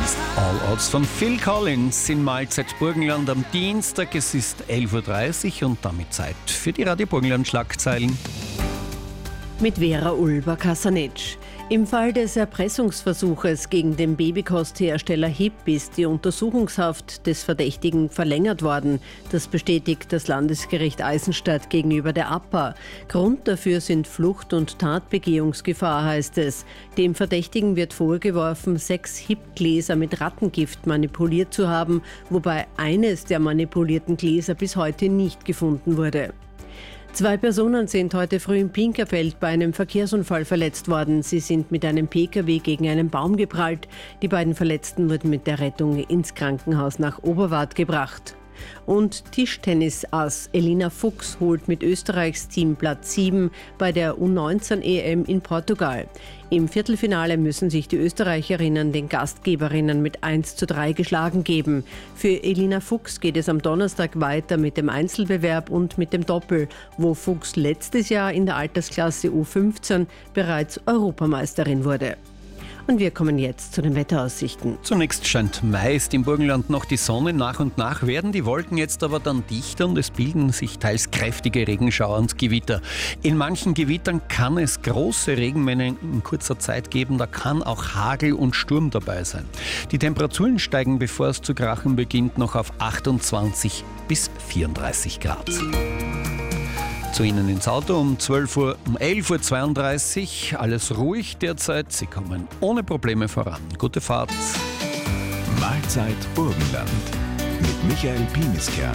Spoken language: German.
All Odds von Phil Collins in Mahlzeit Burgenland am Dienstag. Es ist 11.30 Uhr und damit Zeit für die Radio Burgenland Schlagzeilen. Mit Vera Ulber-Kasanetsch. Im Fall des Erpressungsversuches gegen den Babykosthersteller HIP ist die Untersuchungshaft des Verdächtigen verlängert worden. Das bestätigt das Landesgericht Eisenstadt gegenüber der APA. Grund dafür sind Flucht- und Tatbegehungsgefahr, heißt es. Dem Verdächtigen wird vorgeworfen, 6 HIP-Gläser mit Rattengift manipuliert zu haben, wobei eines der manipulierten Gläser bis heute nicht gefunden wurde. 2 Personen sind heute früh in Pinkerfeld bei einem Verkehrsunfall verletzt worden. Sie sind mit einem Pkw gegen einen Baum geprallt. Die beiden Verletzten wurden mit der Rettung ins Krankenhaus nach Oberwart gebracht. Und Tischtennis-Ass Elina Fuchs holt mit Österreichs Team Platz 7 bei der U19-EM in Portugal. Im Viertelfinale müssen sich die Österreicherinnen den Gastgeberinnen mit 1:3 geschlagen geben. Für Elina Fuchs geht es am Donnerstag weiter mit dem Einzelbewerb und mit dem Doppel, wo Fuchs letztes Jahr in der Altersklasse U15 bereits Europameisterin wurde. Und wir kommen jetzt zu den Wetteraussichten. Zunächst scheint meist im Burgenland noch die Sonne. Nach und nach werden die Wolken jetzt aber dann dichter und es bilden sich teils kräftige Regenschauer und Gewitter. In manchen Gewittern kann es große Regenmengen in kurzer Zeit geben. Da kann auch Hagel und Sturm dabei sein. Die Temperaturen steigen, bevor es zu krachen beginnt, noch auf 28 bis 34 Grad. Zu Ihnen ins Auto um 11.32 Uhr. Alles ruhig derzeit. Sie kommen ohne Probleme voran. Gute Fahrt. Mahlzeit Burgenland mit Michael Pieniskern.